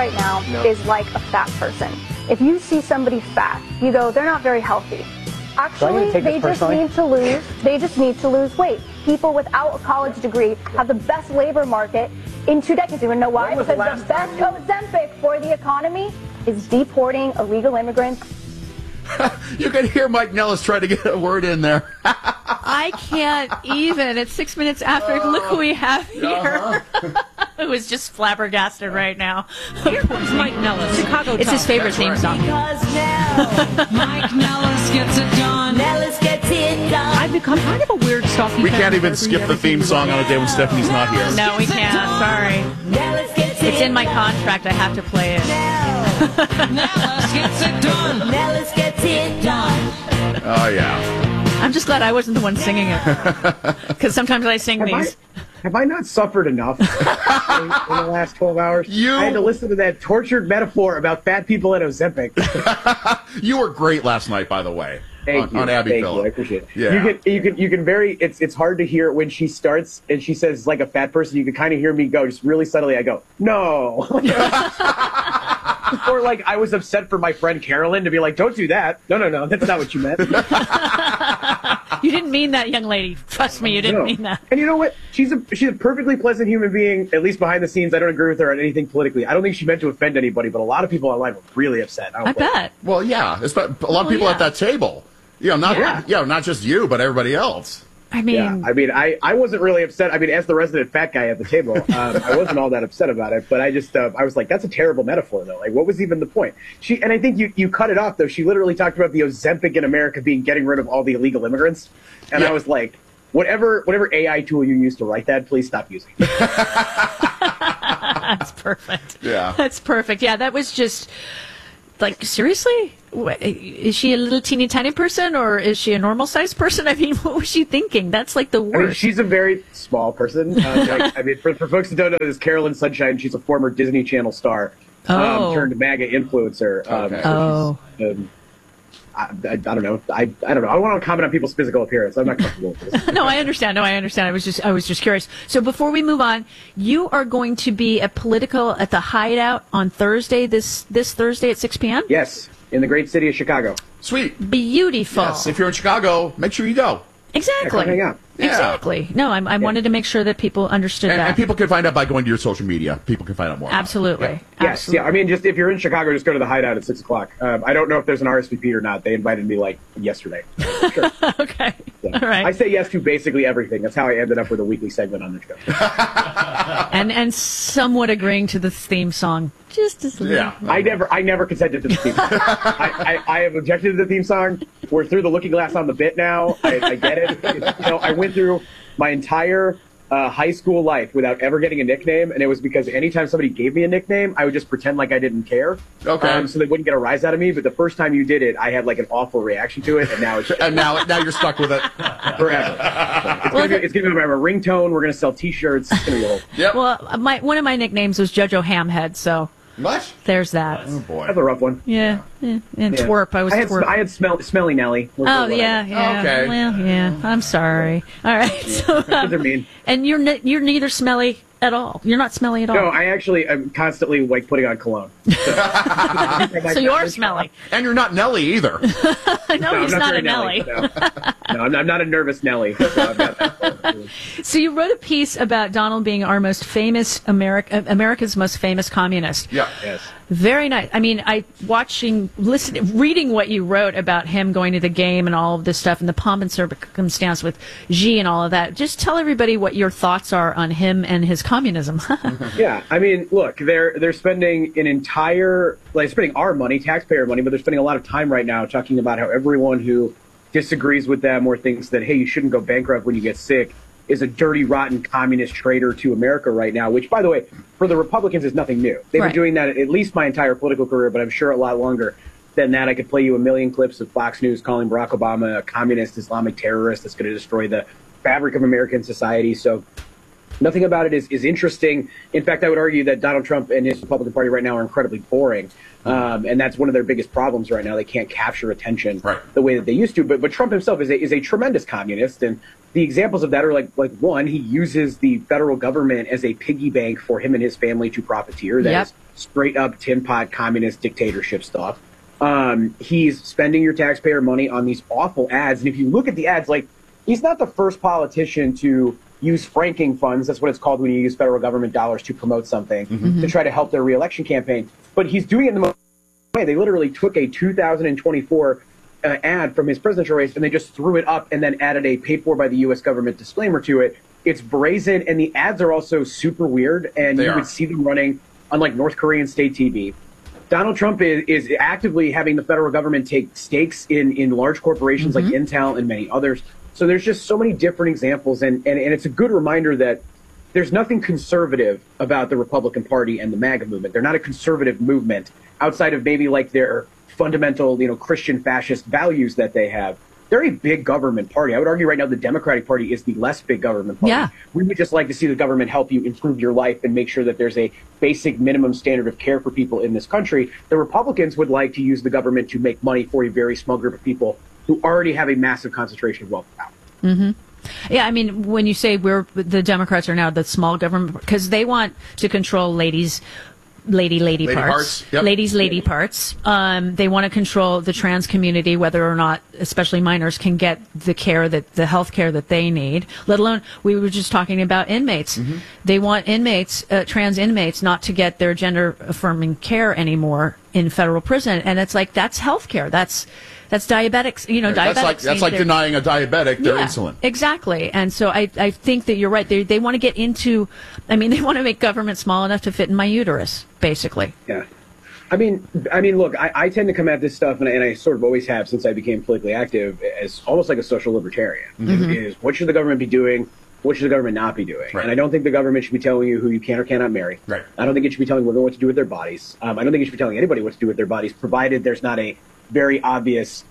right now is like a fat person. If you see somebody fat, you go, they're not very healthy. Actually, they just need to lose weight. People without a college degree have the best labor market in 2 decades. You want to know why? Because the best Ozempic for the economy is deporting illegal immigrants. You can hear Mike Nellis try to get a word in there. I can't even. It's 6 minutes after. Look who we have here. Who is just flabbergasted right now. Here comes Mike Nellis, Chicago. It's his favorite theme song. Because now Mike Nellis gets it done. Nellis gets it done. I've become kind of a weird stalking. We can't even skip the theme song on a day when Stephanie's not here. No, we can't. Sorry. It's in my contract. I have to play it. Nellis gets it done. Nellis gets it done. Oh, yeah. I'm just glad I wasn't the one singing it. Because sometimes I sing these. Have I not suffered enough in the last 12 hours? I had to listen to that tortured metaphor about fat people and Ozempic. You were great last night, by the way. Thank you. On Abby Thank Phillip. you. I appreciate it. Yeah. You can very, it's hard to hear when she starts and she says like a fat person, you can kind of hear me go just really subtly. I go, no. Or like I was upset for my friend Carolyn to be like, don't do that. No, that's not what you meant. You didn't mean that, young lady. Trust me, you didn't mean that. And you know what? She's a perfectly pleasant human being, at least behind the scenes. I don't agree with her on anything politically. I don't think she meant to offend anybody, but a lot of people online were really upset. I bet. Well, yeah. A lot of people at that table. Not just you, but everybody else. I mean, I wasn't really upset. I mean, as the resident fat guy at the table, I wasn't all that upset about it. But I just, I was like, that's a terrible metaphor, though. Like, what was even the point? And I think you cut it off, though. She literally talked about the Ozempic in America being getting rid of all the illegal immigrants. And I was like, whatever AI tool you use to write that, please stop using it. That's perfect. Yeah. That's perfect. Yeah, that was just, like, seriously? Is she a little teeny tiny person or is she a normal sized person? I mean, what was she thinking? That's like the worst. I mean, she's a very small person. For folks that don't know, this Carolyn Sunshine, she's a former Disney Channel star, turned MAGA influencer. I don't know. I don't know. I don't want to comment on people's physical appearance. I'm not comfortable with this. No, I understand. I was just curious. So before we move on, you are going to be at Political at the Hideout on Thursday, this Thursday at 6 p.m.? Yes, in the great city of Chicago. Sweet. Beautiful. Yes, if you're in Chicago, make sure you go. Exactly. Yeah. Exactly. No, I wanted to make sure that people understood that. And people can find out by going to your social media. People can find out more. Absolutely. Yes. Yeah. I mean, just if you're in Chicago, just go to the Hideout at 6 o'clock. I don't know if there's an RSVP or not. They invited me like yesterday. Sure. Okay. So, all right. I say yes to basically everything. That's how I ended up with a weekly segment on the show. and somewhat agreeing to the theme song. Just as little. Yeah. I never consented to the theme song. I have objected to the theme song. We're through the looking glass on the bit now. I get it. I went through my entire high school life without ever getting a nickname, and it was because anytime somebody gave me a nickname, I would just pretend like I didn't care. Okay. So they wouldn't get a rise out of me. But the first time you did it, I had like an awful reaction to it, and now it's and now you're stuck with it forever. It's gonna be my ringtone. We're gonna sell T-shirts. It's gonna be a whole. Yep. Well, one of my nicknames was JoJo Hamhead, so. What? There's that. Oh boy, that's a rough one. Yeah. And twerp. I had twerp. I had Smelly Nelly. Oh yeah. Okay. Well, yeah. I'm sorry. All right. So, what does it mean? And you're neither smelly at all. You're not smelly at all. No, I actually am constantly like putting on cologne. So you are smelly. And you're not Nelly either. No, he's not a Nelly. No, I'm not a nervous Nelly. So you wrote a piece about Donald being our most famous America's most famous communist. Yeah. Yes. Very nice. I mean, reading what you wrote about him going to the game and all of this stuff and the pomp and circumstance with Xi and all of that. Just tell everybody what your thoughts are on him and his communism. Yeah, I mean, look, they're spending spending our money, taxpayer money, but they're spending a lot of time right now talking about how everyone who disagrees with them or thinks that, hey, you shouldn't go bankrupt when you get sick is a dirty, rotten communist traitor to America right now, which, by the way, for the Republicans is nothing new. They've been doing that at least my entire political career, but I'm sure a lot longer than that. I could play you a million clips of Fox News calling Barack Obama a communist Islamic terrorist that's going to destroy the fabric of American society. So nothing about it is interesting. In fact, I would argue that Donald Trump and his Republican Party right now are incredibly boring. And that's one of their biggest problems right now. They can't capture attention the way that they used to. But Trump himself is a tremendous communist. And the examples of that are like one, he uses the federal government as a piggy bank for him and his family to profiteer. That is straight up tin pot communist dictatorship stuff. He's spending your taxpayer money on these awful ads. And if you look at the ads, like, he's not the first politician to use franking funds. That's what it's called when you use federal government dollars to promote something to try to help their reelection campaign. But he's doing it in the most way. They literally took a 2024 ad from his presidential race and they just threw it up and then added a paid for by the U.S. government disclaimer to it. It's brazen, and the ads are also super weird, and you would see them running on like North Korean state TV. Donald Trump is actively having the federal government take stakes in large corporations like Intel and many others. So there's just so many different examples, and it's a good reminder that there's nothing conservative about the Republican Party and the MAGA movement. They're not a conservative movement outside of maybe like their fundamental, Christian fascist values that they have. They're a big government party. I would argue right now the Democratic Party is the less big government party. Yeah. We would just like to see the government help you improve your life and make sure that there's a basic minimum standard of care for people in this country. The Republicans would like to use the government to make money for a very small group of people who already have a massive concentration of wealth and power. Yeah, I mean, when you say the Democrats are now the small government, because they want to control lady parts. Yep. Lady parts. They want to control the trans community, whether or not, especially minors, can get the care the health care that they need, let alone, we were just talking about inmates. They want inmates, trans inmates, not to get their gender affirming care anymore in federal prison. And it's like, that's health care. That's diabetics, diabetics. That's like denying a diabetic their insulin. Exactly. And so I think that you're right. They want to get into, they want to make government small enough to fit in my uterus, basically. Yeah. I mean, look, I tend to come at this stuff, and I sort of always have since I became politically active, as almost like a social libertarian. Is what should the government be doing? What should the government not be doing? Right. And I don't think the government should be telling you who you can or cannot marry. Right. I don't think it should be telling women what to do with their bodies. I don't think it should be telling anybody what to do with their bodies, provided there's not a very obvious,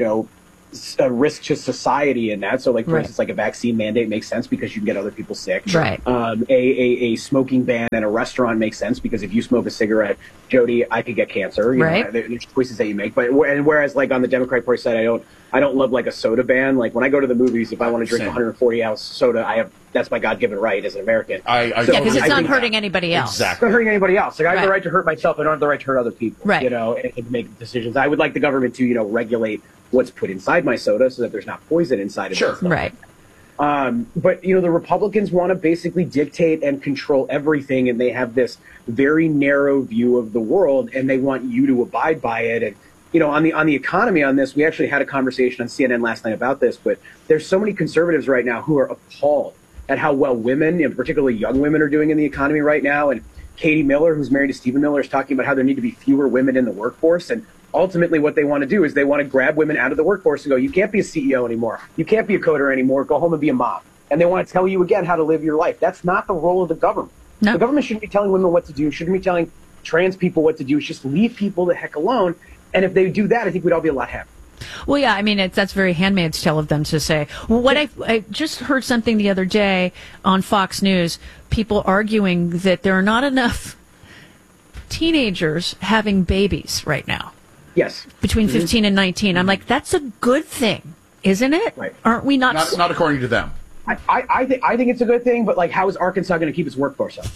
a risk to society in that. So, like, for instance, like a vaccine mandate makes sense because you can get other people sick. Right. A smoking ban in a restaurant makes sense because if you smoke a cigarette, Jody, I could get cancer. There's choices that you make. But whereas, like, on the Democratic Party side, I don't love like a soda ban. Like when I go to the movies, if I want to drink 140-ounce soda, that's my God-given right as an American. Because it's not hurting anybody else. Exactly. It's not hurting anybody else. Like I have the right to hurt myself. I don't have the right to hurt other people. Right. And make decisions. I would like the government to, regulate what's put inside my soda so that there's not poison inside of it. Sure. Right. But, the Republicans want to basically dictate and control everything, and they have this very narrow view of the world, and they want you to abide by it. And, on the economy on this, we actually had a conversation on CNN last night about this, but there's so many conservatives right now who are appalled at how well women, and particularly young women, are doing in the economy right now. And Katie Miller, who's married to Stephen Miller, is talking about how there need to be fewer women in the workforce. And ultimately what they want to do is they want to grab women out of the workforce and go, you can't be a CEO anymore. You can't be a coder anymore. Go home and be a mom. And they want to tell you again how to live your life. That's not the role of the government. No. The government shouldn't be telling women what to do, shouldn't be telling trans people what to do. It's just leave people the heck alone. And if they do that, I think we'd all be a lot happier. Well, yeah, that's very Handmaid's Tale of them to say. Well, what I just heard something the other day on Fox News, people arguing that there are not enough teenagers having babies right now. Yes. Between 15 and 19. I'm like, that's a good thing, isn't it? Right. Aren't we not? Not according to them. I think it's a good thing, but, like, how is Arkansas going to keep its workforce up?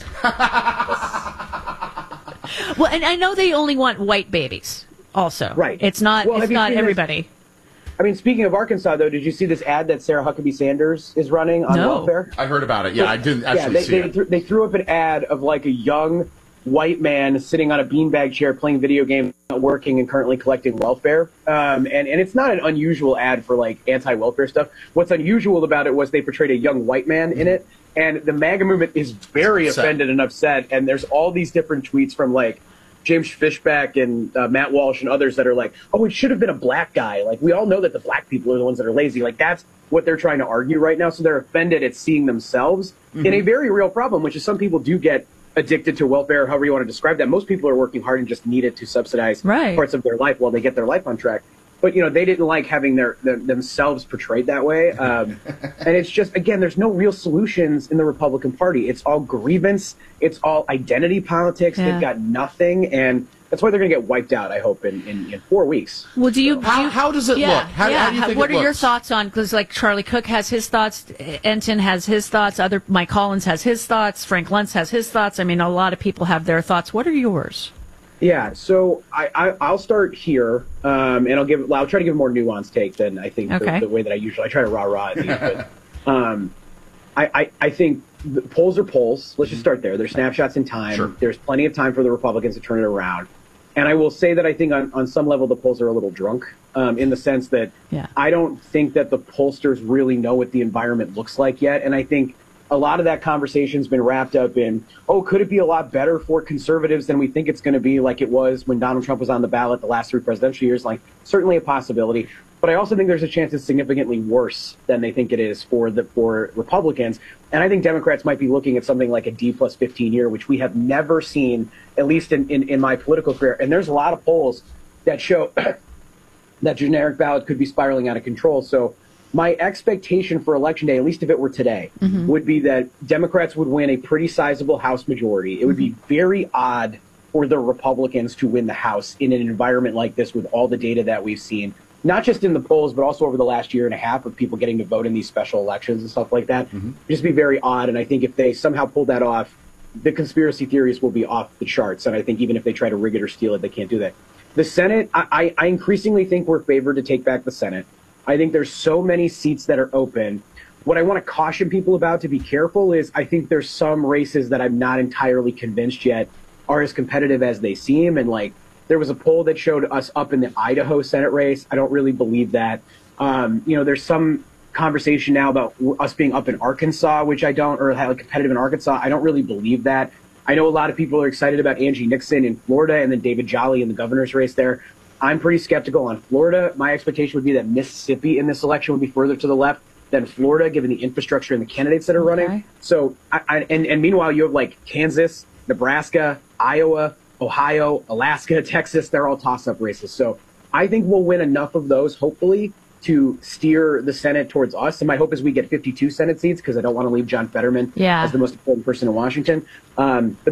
Well, and I know they only want white babies also. Right. It's not everybody. Speaking of Arkansas, though, did you see this ad that Sarah Huckabee Sanders is running on welfare? I heard about it. Yeah, I didn't actually see it. They threw up an ad of, like, a young white man sitting on a beanbag chair playing video games, not working, and currently collecting welfare. And it's not an unusual ad for, like, anti-welfare stuff. What's unusual about it was they portrayed a young white man in it, and the MAGA movement is very offended and upset, and there's all these different tweets from, like, James Fishback and Matt Walsh and others that are like, oh, it should have been a black guy. Like, we all know that the black people are the ones that are lazy. Like, that's what they're trying to argue right now. So they're offended at seeing themselves in a very real problem, which is some people do get addicted to welfare, however you want to describe that. Most people are working hard and just need it to subsidize parts of their life while they get their life on track. But, they didn't like having themselves portrayed that way. And it's just, again, there's no real solutions in the Republican Party. It's all grievance. It's all identity politics. Yeah. They've got nothing. And That's why they're going to get wiped out, I hope, in 4 weeks. Well, how does it look? How do you think what it are your looks? thoughts on, because like Charlie Cook has his thoughts, Ensign has his thoughts, Mike Collins has his thoughts, Frank Luntz has his thoughts. I mean, a lot of people have their thoughts. What are yours? Yeah, so I'll start here, and I'll try to give a more nuanced take than I think the way that I try to rah-rah these, but I think the polls are polls. Let's just start there. They're snapshots in time. Sure. There's plenty of time for the Republicans to turn it around. And I will say that I think on some level the polls are a little drunk, in the sense that I don't think that the pollsters really know what the environment looks like yet. And I think a lot of that conversation's been wrapped up in, could it be a lot better for conservatives than we think it's going to be, like it was when Donald Trump was on the ballot the last 3 presidential years? Like, certainly a possibility. But I also think there's a chance it's significantly worse than they think it is for Republicans. And I think Democrats might be looking at something like a D plus 15 year, which we have never seen, at least in my political career. And there's a lot of polls that show that generic ballot could be spiraling out of control. So my expectation for Election Day, at least if it were today, would be that Democrats would win a pretty sizable House majority. It would be very odd for the Republicans to win the House in an environment like this with all the data that we've seen, not just in the polls, but also over the last year and a half of people getting to vote in these special elections and stuff like that. It'd just be very odd. And I think if they somehow pull that off, the conspiracy theories will be off the charts. And I think even if they try to rig it or steal it, they can't do that. The Senate, I increasingly think we're favored to take back the Senate. I think there's so many seats that are open. What I want to caution people about, to be careful, is I think there's some races that I'm not entirely convinced yet are as competitive as they seem. And like, there was a poll that showed us up in the Idaho Senate race. I don't really believe that. There's some conversation now about us being up in Arkansas, which I don't, or how competitive in Arkansas. I don't really believe that. I know a lot of people are excited about Angie Nixon in Florida and then David Jolly in the governor's race there. I'm pretty skeptical on Florida. My expectation would be that Mississippi in this election would be further to the left than Florida, given the infrastructure and the candidates that are running. So, and meanwhile, you have like Kansas, Nebraska, Iowa, Ohio, Alaska, Texas. They're all toss-up races. So I think we'll win enough of those, hopefully, to steer the Senate towards us. And my hope is we get 52 Senate seats, because I don't want to leave John Fetterman as the most important person in Washington. But